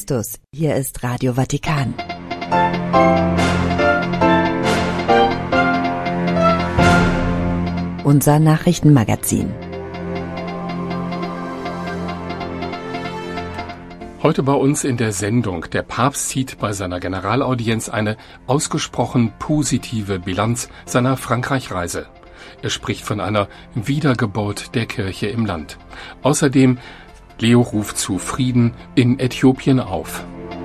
Christus, hier ist Radio Vatikan. Unser Nachrichtenmagazin. Heute bei uns in der Sendung. Der Papst zieht bei seiner Generalaudienz eine ausgesprochen positive Bilanz seiner Frankreich-Reise. Er spricht von einer Wiedergeburt der Kirche im Land. Außerdem, Leo ruft zu Frieden in Äthiopien auf.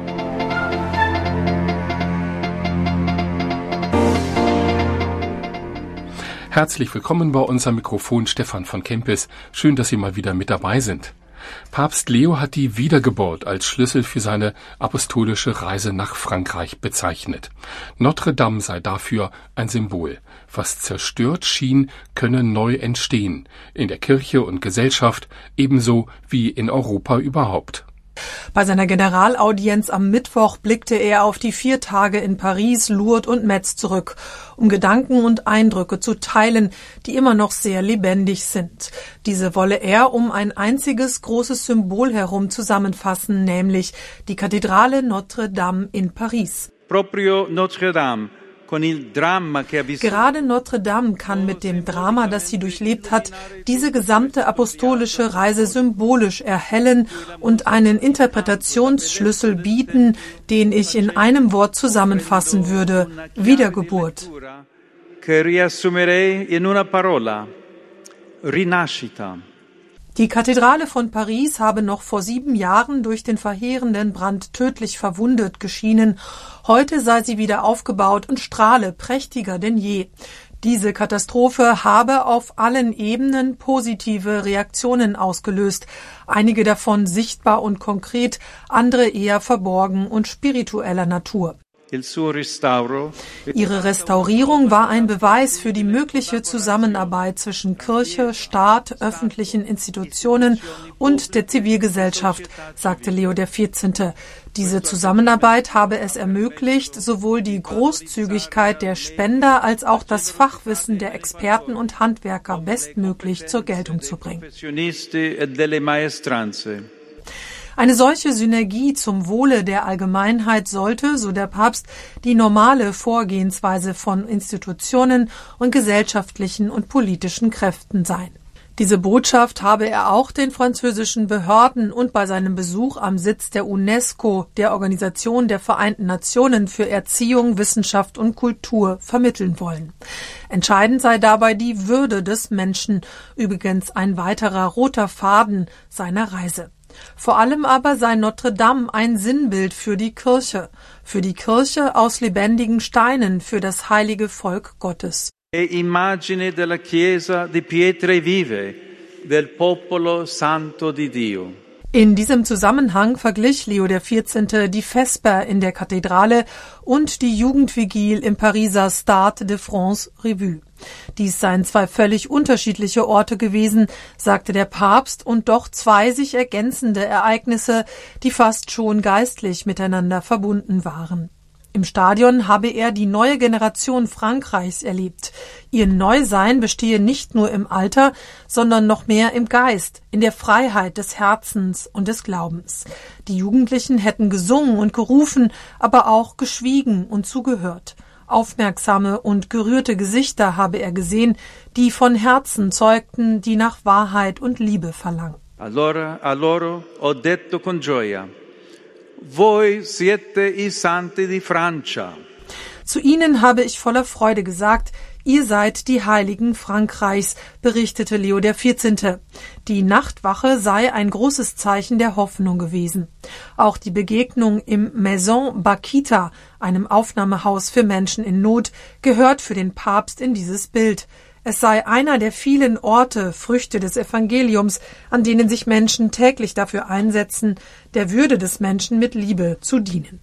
Herzlich willkommen bei uns am Mikrofon Stefan von Kempis. Schön, dass Sie mal wieder mit dabei sind. Papst Leo hat die Wiedergeburt als Schlüssel für seine apostolische Reise nach Frankreich bezeichnet. Notre Dame sei dafür ein Symbol. Was zerstört schien, könne neu entstehen. In der Kirche und Gesellschaft ebenso wie in Europa überhaupt. Bei seiner Generalaudienz am Mittwoch blickte er auf die 4 Tage in Paris, Lourdes und Metz zurück, um Gedanken und Eindrücke zu teilen, die immer noch sehr lebendig sind. Diese wolle er um ein einziges großes Symbol herum zusammenfassen, nämlich die Kathedrale Notre Dame in Paris. Proprio Notre Dame. Gerade Notre Dame kann mit dem Drama, das sie durchlebt hat, diese gesamte apostolische Reise symbolisch erhellen und einen Interpretationsschlüssel bieten, den ich in einem Wort zusammenfassen würde: Wiedergeburt. Rinascita. Die Kathedrale von Paris habe noch vor 7 Jahren durch den verheerenden Brand tödlich verwundet geschienen. Heute sei sie wieder aufgebaut und strahle prächtiger denn je. Diese Katastrophe habe auf allen Ebenen positive Reaktionen ausgelöst. Einige davon sichtbar und konkret, andere eher verborgen und spiritueller Natur. Ihre Restaurierung war ein Beweis für die mögliche Zusammenarbeit zwischen Kirche, Staat, öffentlichen Institutionen und der Zivilgesellschaft, sagte Leo XIV. Diese Zusammenarbeit habe es ermöglicht, sowohl die Großzügigkeit der Spender als auch das Fachwissen der Experten und Handwerker bestmöglich zur Geltung zu bringen. Eine solche Synergie zum Wohle der Allgemeinheit sollte, so der Papst, die normale Vorgehensweise von Institutionen und gesellschaftlichen und politischen Kräften sein. Diese Botschaft habe er auch den französischen Behörden und bei seinem Besuch am Sitz der UNESCO, der Organisation der Vereinten Nationen für Erziehung, Wissenschaft und Kultur, vermitteln wollen. Entscheidend sei dabei die Würde des Menschen, übrigens ein weiterer roter Faden seiner Reise. Vor allem aber sei Notre Dame ein Sinnbild für die Kirche aus lebendigen Steinen, für das heilige Volk Gottes. Immagine della Chiesa di pietre vive, del popolo santo di Dio. In diesem Zusammenhang verglich Leo XIV. Die Vesper in der Kathedrale und die Jugendvigil im Pariser Stade de France Revue. Dies seien 2 völlig unterschiedliche Orte gewesen, sagte der Papst, und doch 2 sich ergänzende Ereignisse, die fast schon geistlich miteinander verbunden waren. Im Stadion habe er die neue Generation Frankreichs erlebt. Ihr Neusein bestehe nicht nur im Alter, sondern noch mehr im Geist, in der Freiheit des Herzens und des Glaubens. Die Jugendlichen hätten gesungen und gerufen, aber auch geschwiegen und zugehört. Aufmerksame und gerührte Gesichter habe er gesehen, die von Herzen zeugten, die nach Wahrheit und Liebe verlangen. Allora a loro ho detto con gioia: Voi siete i santi di Francia. Zu ihnen habe ich voller Freude gesagt: Ihr seid die Heiligen Frankreichs, berichtete Leo XIV. Die Nachtwache sei ein großes Zeichen der Hoffnung gewesen. Auch die Begegnung im Maison Bakita, einem Aufnahmehaus für Menschen in Not, gehört für den Papst in dieses Bild. Es sei einer der vielen Orte, Früchte des Evangeliums, an denen sich Menschen täglich dafür einsetzen, der Würde des Menschen mit Liebe zu dienen.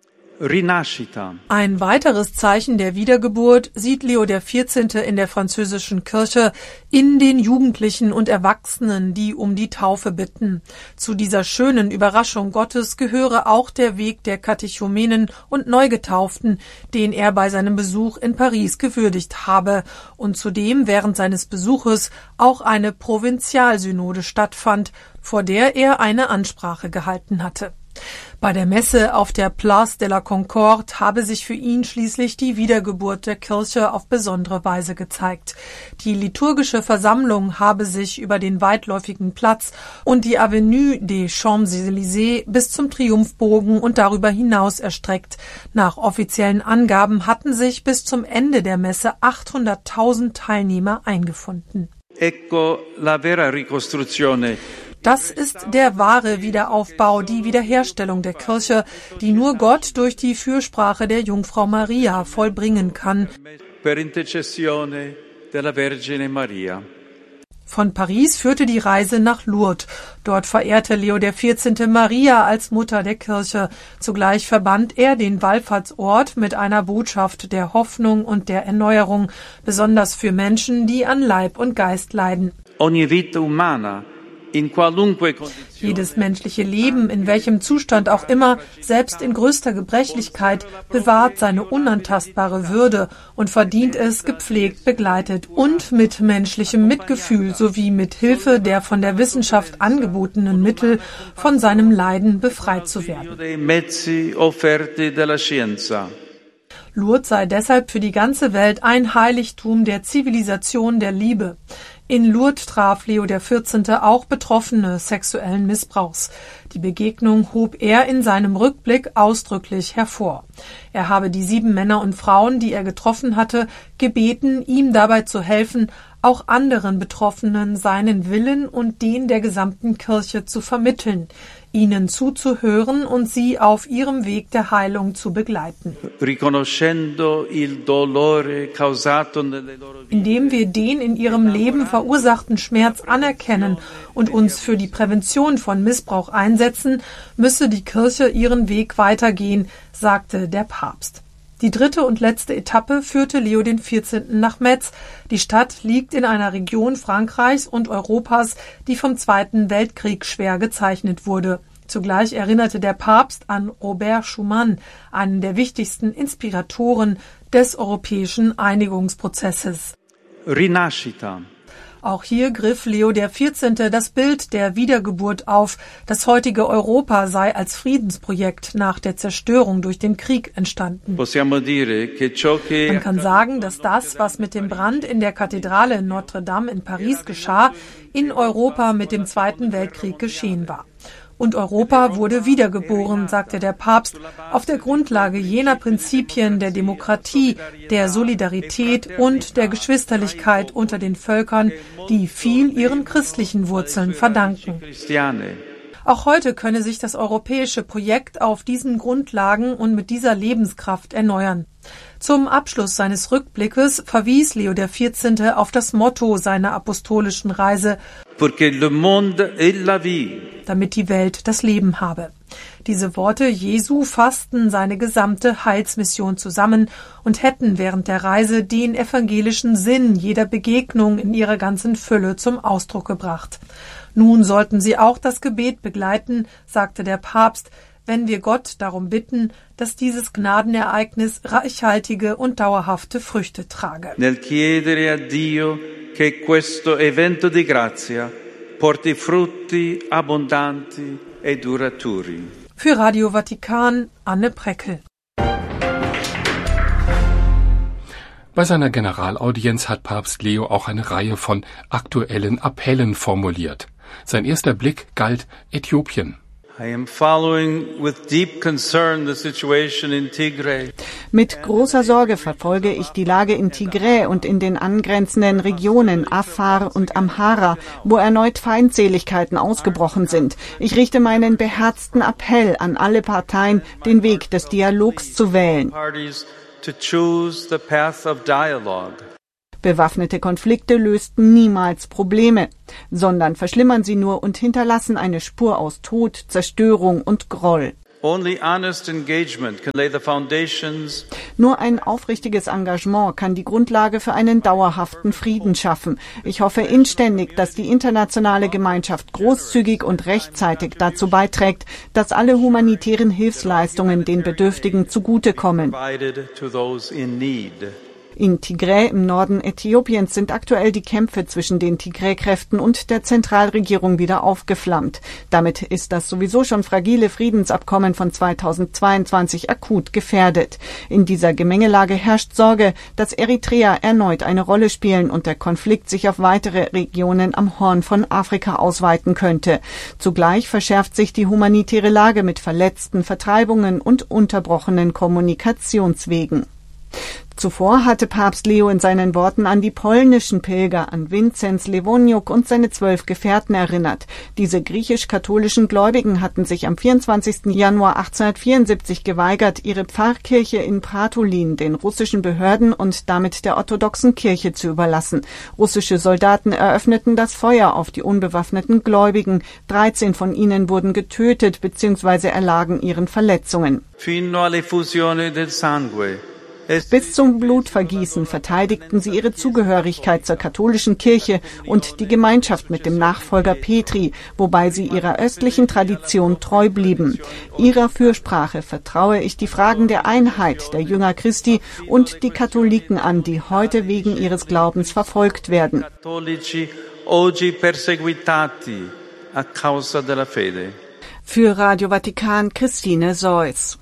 Rinascita. Ein weiteres Zeichen der Wiedergeburt sieht Leo XIV. In der französischen Kirche in den Jugendlichen und Erwachsenen, die um die Taufe bitten. Zu dieser schönen Überraschung Gottes gehöre auch der Weg der Katechumenen und Neugetauften, den er bei seinem Besuch in Paris gewürdigt habe und zudem während seines Besuches auch eine Provinzialsynode stattfand, vor der er eine Ansprache gehalten hatte. Bei der Messe auf der Place de la Concorde habe sich für ihn schließlich die Wiedergeburt der Kirche auf besondere Weise gezeigt. Die liturgische Versammlung habe sich über den weitläufigen Platz und die Avenue des Champs-Élysées bis zum Triumphbogen und darüber hinaus erstreckt. Nach offiziellen Angaben hatten sich bis zum Ende der Messe 800.000 Teilnehmer eingefunden. Ecco la vera ricostruzione. Das ist der wahre Wiederaufbau, die Wiederherstellung der Kirche, die nur Gott durch die Fürsprache der Jungfrau Maria vollbringen kann. Per intercessione della Vergine Maria. Von Paris führte die Reise nach Lourdes. Dort verehrte Leo XIV. Maria als Mutter der Kirche. Zugleich verband er den Wallfahrtsort mit einer Botschaft der Hoffnung und der Erneuerung, besonders für Menschen, die an Leib und Geist leiden. Ogni vita umana. Jedes menschliche Leben, in welchem Zustand auch immer, selbst in größter Gebrechlichkeit, bewahrt seine unantastbare Würde und verdient es, gepflegt, begleitet und mit menschlichem Mitgefühl sowie mit Hilfe der von der Wissenschaft angebotenen Mittel von seinem Leiden befreit zu werden. Lourdes sei deshalb für die ganze Welt ein Heiligtum der Zivilisation der Liebe. In Lourdes traf Leo XIV. Auch Betroffene sexuellen Missbrauchs. Die Begegnung hob er in seinem Rückblick ausdrücklich hervor. Er habe die 7 Männer und Frauen, die er getroffen hatte, gebeten, ihm dabei zu helfen, auch anderen Betroffenen seinen Willen und den der gesamten Kirche zu vermitteln, ihnen zuzuhören und sie auf ihrem Weg der Heilung zu begleiten. Indem wir den in ihrem Leben verursachten Schmerz anerkennen und uns für die Prävention von Missbrauch einsetzen, müsse die Kirche ihren Weg weitergehen, sagte der Papst. Die 3. und letzte Etappe führte Leo XIV. Nach Metz. Die Stadt liegt in einer Region Frankreichs und Europas, die vom Zweiten Weltkrieg schwer gezeichnet wurde. Zugleich erinnerte der Papst an Robert Schuman, einen der wichtigsten Inspiratoren des europäischen Einigungsprozesses. Rinascita. Auch hier griff Leo XIV. Das Bild der Wiedergeburt auf. Das heutige Europa sei als Friedensprojekt nach der Zerstörung durch den Krieg entstanden. Man kann sagen, dass das, was mit dem Brand in der Kathedrale Notre Dame in Paris geschah, in Europa mit dem Zweiten Weltkrieg geschehen war. Und Europa wurde wiedergeboren, sagte der Papst, auf der Grundlage jener Prinzipien der Demokratie, der Solidarität und der Geschwisterlichkeit unter den Völkern, die viel ihren christlichen Wurzeln verdanken. Auch heute könne sich das europäische Projekt auf diesen Grundlagen und mit dieser Lebenskraft erneuern. Zum Abschluss seines Rückblickes verwies Leo XIV. Auf das Motto seiner apostolischen Reise, damit die Welt das Leben habe. Diese Worte Jesu fassten seine gesamte Heilsmission zusammen und hätten während der Reise den evangelischen Sinn jeder Begegnung in ihrer ganzen Fülle zum Ausdruck gebracht. Nun sollten sie auch das Gebet begleiten, sagte der Papst, wenn wir Gott darum bitten, dass dieses Gnadenereignis reichhaltige und dauerhafte Früchte trage. Nel chiedere a Dio che questo evento di grazia porti frutti abbondanti e duraturi. Für Radio Vatikan, Anne Preckel. Bei seiner Generalaudienz hat Papst Leo auch eine Reihe von aktuellen Appellen formuliert. Sein erster Blick galt Äthiopien. Mit großer Sorge verfolge ich die Lage in Tigray und in den angrenzenden Regionen Afar und Amhara, wo erneut Feindseligkeiten ausgebrochen sind. Ich richte meinen beherzten Appell an alle Parteien, den Weg des Dialogs zu wählen. Bewaffnete Konflikte lösten niemals Probleme, sondern verschlimmern sie nur und hinterlassen eine Spur aus Tod, Zerstörung und Groll. Nur ein aufrichtiges Engagement kann die Grundlage für einen dauerhaften Frieden schaffen. Ich hoffe inständig, dass die internationale Gemeinschaft großzügig und rechtzeitig dazu beiträgt, dass alle humanitären Hilfsleistungen den Bedürftigen zugutekommen. In Tigray im Norden Äthiopiens sind aktuell die Kämpfe zwischen den Tigray-Kräften und der Zentralregierung wieder aufgeflammt. Damit ist das sowieso schon fragile Friedensabkommen von 2022 akut gefährdet. In dieser Gemengelage herrscht Sorge, dass Eritrea erneut eine Rolle spielen und der Konflikt sich auf weitere Regionen am Horn von Afrika ausweiten könnte. Zugleich verschärft sich die humanitäre Lage mit Verletzten, Vertreibungen und unterbrochenen Kommunikationswegen. Zuvor hatte Papst Leo in seinen Worten an die polnischen Pilger, an Vinzenz Lewoniuk und seine 12 Gefährten erinnert. Diese griechisch-katholischen Gläubigen hatten sich am 24. Januar 1874 geweigert, ihre Pfarrkirche in Pratolin den russischen Behörden und damit der orthodoxen Kirche zu überlassen. Russische Soldaten eröffneten das Feuer auf die unbewaffneten Gläubigen. 13 von ihnen wurden getötet bzw. erlagen ihren Verletzungen. Fino all'effusione del sangue. Bis zum Blutvergießen verteidigten sie ihre Zugehörigkeit zur katholischen Kirche und die Gemeinschaft mit dem Nachfolger Petri, wobei sie ihrer östlichen Tradition treu blieben. Ihrer Fürsprache vertraue ich die Fragen der Einheit der Jünger Christi und die Katholiken an, die heute wegen ihres Glaubens verfolgt werden. Für Radio Vatikan Christine Seuss.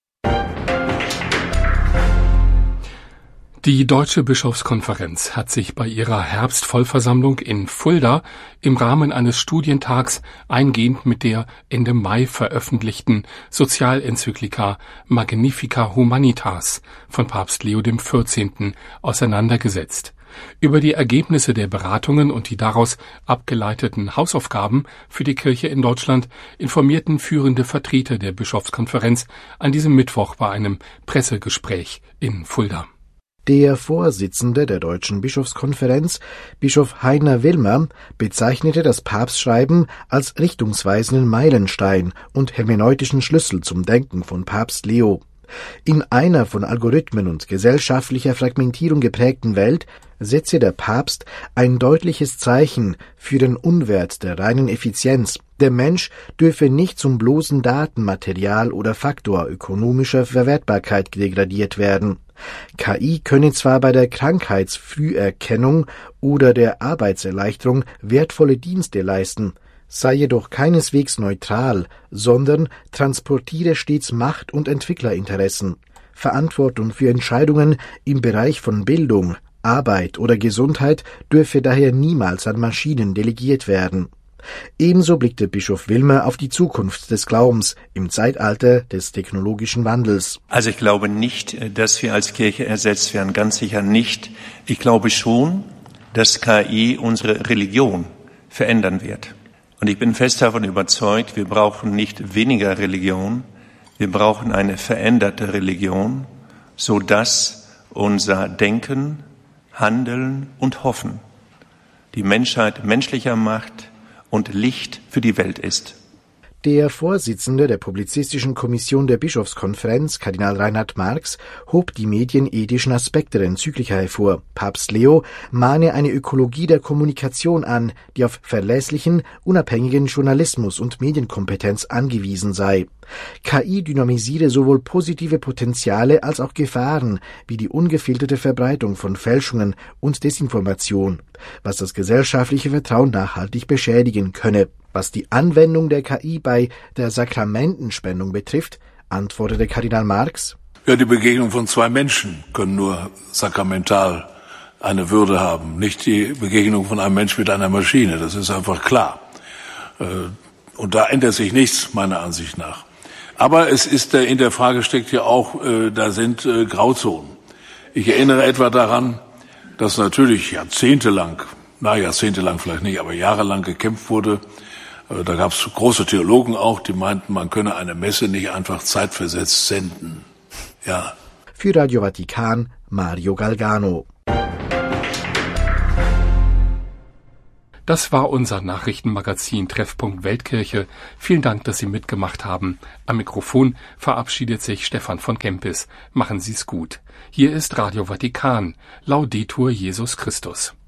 Die Deutsche Bischofskonferenz hat sich bei ihrer Herbstvollversammlung in Fulda im Rahmen eines Studientags eingehend mit der Ende Mai veröffentlichten Sozialenzyklika Magnificat Humanitas von Papst Leo XIV. Auseinandergesetzt. Über die Ergebnisse der Beratungen und die daraus abgeleiteten Hausaufgaben für die Kirche in Deutschland informierten führende Vertreter der Bischofskonferenz an diesem Mittwoch bei einem Pressegespräch in Fulda. Der Vorsitzende der Deutschen Bischofskonferenz, Bischof Heiner Willmer, bezeichnete das Papstschreiben als richtungsweisenden Meilenstein und hermeneutischen Schlüssel zum Denken von Papst Leo. In einer von Algorithmen und gesellschaftlicher Fragmentierung geprägten Welt setze der Papst ein deutliches Zeichen für den Unwert der reinen Effizienz. Der Mensch dürfe nicht zum bloßen Datenmaterial oder Faktor ökonomischer Verwertbarkeit degradiert werden. KI könne zwar bei der Krankheitsfrüherkennung oder der Arbeitserleichterung wertvolle Dienste leisten, sei jedoch keineswegs neutral, sondern transportiere stets Macht- und Entwicklerinteressen. Verantwortung für Entscheidungen im Bereich von Bildung, Arbeit oder Gesundheit dürfe daher niemals an Maschinen delegiert werden. Ebenso blickte Bischof Willmer auf die Zukunft des Glaubens im Zeitalter des technologischen Wandels. Also ich glaube nicht, dass wir als Kirche ersetzt werden, ganz sicher nicht. Ich glaube schon, dass KI unsere Religion verändern wird. Und ich bin fest davon überzeugt, wir brauchen nicht weniger Religion, wir brauchen eine veränderte Religion, sodass unser Denken, Handeln und Hoffen die Menschheit menschlicher macht und Licht für die Welt ist. Der Vorsitzende der Publizistischen Kommission der Bischofskonferenz, Kardinal Reinhard Marx, hob die medienethischen Aspekte der Enzyklika hervor. Papst Leo mahne eine Ökologie der Kommunikation an, die auf verlässlichen, unabhängigen Journalismus und Medienkompetenz angewiesen sei. KI dynamisiere sowohl positive Potenziale als auch Gefahren, wie die ungefilterte Verbreitung von Fälschungen und Desinformation, was das gesellschaftliche Vertrauen nachhaltig beschädigen könne. Was die Anwendung der KI bei der Sakramentenspendung betrifft, antwortete Kardinal Marx: Ja, die Begegnung von zwei Menschen können nur sakramental eine Würde haben, nicht die Begegnung von einem Menschen mit einer Maschine. Das ist einfach klar. Und da ändert sich nichts, meiner Ansicht nach. Aber es ist, in der Frage steckt ja auch, da sind Grauzonen. Ich erinnere etwa daran, dass natürlich jahrzehntelang vielleicht nicht, aber jahrelang gekämpft wurde. Da gab es große Theologen auch, die meinten, man könne eine Messe nicht einfach zeitversetzt senden. Ja. Für Radio Vatikan, Mario Galgano. Das war unser Nachrichtenmagazin Treffpunkt Weltkirche. Vielen Dank, dass Sie mitgemacht haben. Am Mikrofon verabschiedet sich Stefan von Kempis. Machen Sie's gut. Hier ist Radio Vatikan. Laudetur Jesus Christus.